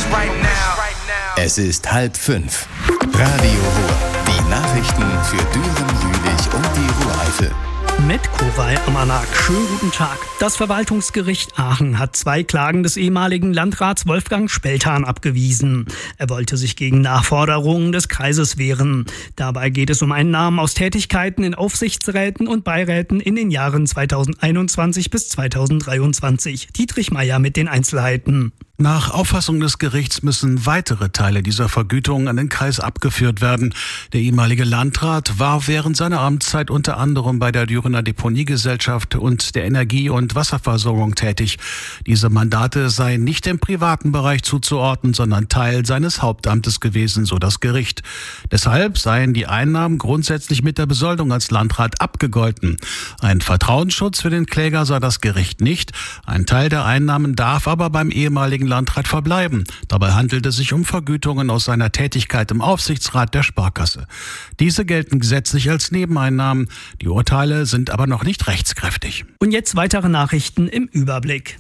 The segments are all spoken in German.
Es ist 4:30. Radio Ruhr. Die Nachrichten für Düren, Jülich und die Ruhr-Eifel. Mit Kowal Amanak. Schönen guten Tag. Das Verwaltungsgericht Aachen hat 2 Klagen des ehemaligen Landrats Wolfgang Speltan abgewiesen. Er wollte sich gegen Nachforderungen des Kreises wehren. Dabei geht es um Einnahmen aus Tätigkeiten in Aufsichtsräten und Beiräten in den Jahren 2021 bis 2023. Dietrich Meyer mit den Einzelheiten. Nach Auffassung des Gerichts müssen weitere Teile dieser Vergütung an den Kreis abgeführt werden. Der ehemalige Landrat war während seiner Amtszeit unter anderem bei der Dürener Deponiegesellschaft und der Energie- und Wasserversorgung tätig. Diese Mandate seien nicht im privaten Bereich zuzuordnen, sondern Teil seines Hauptamtes gewesen, so das Gericht. Deshalb seien die Einnahmen grundsätzlich mit der Besoldung als Landrat abgegolten. Ein Vertrauensschutz für den Kläger sah das Gericht nicht. Ein Teil der Einnahmen darf aber beim ehemaligen Landrat verbleiben. Dabei handelt es sich um Vergütungen aus seiner Tätigkeit im Aufsichtsrat der Sparkasse. Diese gelten gesetzlich als Nebeneinnahmen. Die Urteile sind aber noch nicht rechtskräftig. Und jetzt weitere Nachrichten im Überblick.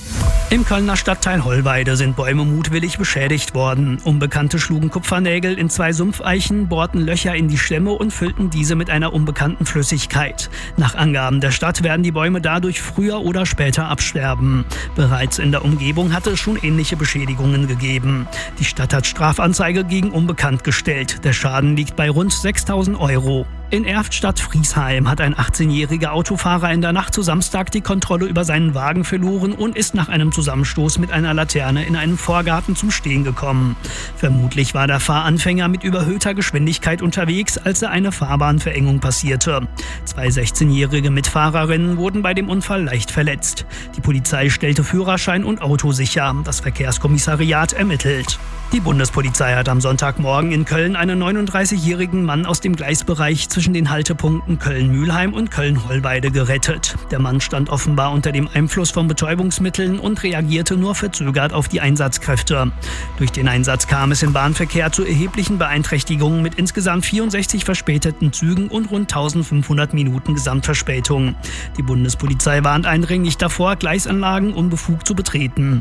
Im Kölner Stadtteil Hollweide sind Bäume mutwillig beschädigt worden. Unbekannte schlugen Kupfernägel in 2 Sumpfeichen, bohrten Löcher in die Stämme und füllten diese mit einer unbekannten Flüssigkeit. Nach Angaben der Stadt werden die Bäume dadurch früher oder später absterben. Bereits in der Umgebung hatte es schon ähnliche Beschädigungen gegeben. Die Stadt hat Strafanzeige gegen Unbekannt gestellt. Der Schaden liegt bei rund 6.000 €. In Erftstadt-Friesheim hat ein 18-jähriger Autofahrer in der Nacht zu Samstag die Kontrolle über seinen Wagen verloren und ist nach einem Zusammenstoß mit einer Laterne in einen Vorgarten zum Stehen gekommen. Vermutlich war der Fahranfänger mit überhöhter Geschwindigkeit unterwegs, als er eine Fahrbahnverengung passierte. 2 16-jährige Mitfahrerinnen wurden bei dem Unfall leicht verletzt. Die Polizei stellte Führerschein und Auto sicher. Das Verkehrskommissariat ermittelt. Die Bundespolizei hat am Sonntagmorgen in Köln einen 39-jährigen Mann aus dem Gleisbereich zwischen den Haltepunkten Köln-Mülheim und Köln-Hollweide gerettet. Der Mann stand offenbar unter dem Einfluss von Betäubungsmitteln und reagierte nur verzögert auf die Einsatzkräfte. Durch den Einsatz kam es im Bahnverkehr zu erheblichen Beeinträchtigungen mit insgesamt 64 verspäteten Zügen und rund 1500 Minuten Gesamtverspätung. Die Bundespolizei warnt eindringlich davor, Gleisanlagen unbefugt zu betreten.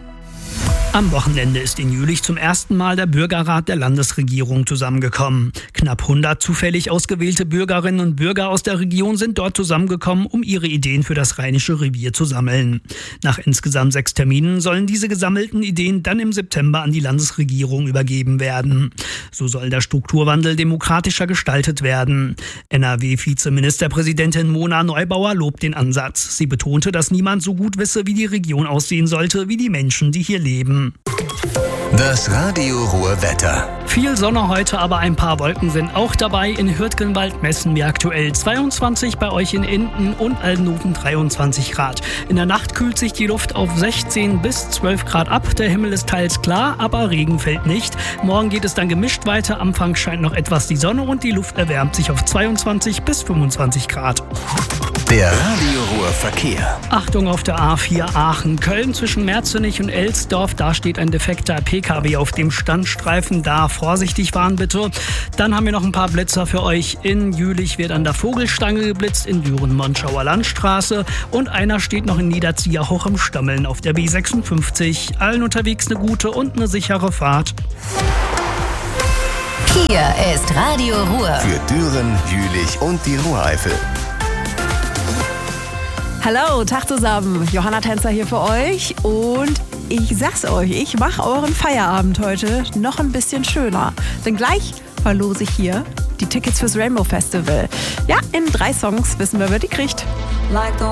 Am Wochenende ist in Jülich zum ersten Mal der Bürgerrat der Landesregierung zusammengekommen. Knapp 100 zufällig ausgewählte Bürgerinnen und Bürger aus der Region sind dort zusammengekommen, um ihre Ideen für das Rheinische Revier zu sammeln. Nach insgesamt 6 Terminen sollen diese gesammelten Ideen dann im September an die Landesregierung übergeben werden. So soll der Strukturwandel demokratischer gestaltet werden. NRW-Vizeministerpräsidentin Mona Neubauer lobt den Ansatz. Sie betonte, dass niemand so gut wisse, wie die Region aussehen sollte, wie die Menschen, die hier leben. Das Radio Ruhr Wetter. Viel Sonne heute, aber ein paar Wolken sind auch dabei. In Hürtgenwald messen wir aktuell 22, bei euch in Inden und Aldenhofen 23 Grad. In der Nacht kühlt sich die Luft auf 16 bis 12 Grad ab. Der Himmel ist teils klar, aber Regen fällt nicht. Morgen geht es dann gemischt weiter. Am Anfang scheint noch etwas die Sonne und die Luft erwärmt sich auf 22 bis 25 Grad. Der Radio Ruhr Verkehr. Achtung auf der A4 Aachen-Köln zwischen Merzenich und Elsdorf. Da steht ein defekter PKW auf dem Standstreifen. Da vorsichtig fahren bitte. Dann haben wir noch ein paar Blitzer für euch. In Jülich wird an der Vogelstange geblitzt, in Düren-Monschauer Landstraße. Und einer steht noch in Niederzieher hoch im Stammeln auf der B56. Allen unterwegs eine gute und eine sichere Fahrt. Hier ist Radio Ruhr. Für Düren, Jülich und die Ruhr-Eifel. Hallo, Tag zusammen. Johanna Tänzer hier für euch und ich sag's euch, ich mache euren Feierabend heute noch ein bisschen schöner. Denn gleich verlose ich hier die Tickets fürs Rainbow Festival. Ja, in 3 Songs wissen wir, wer die kriegt. Like the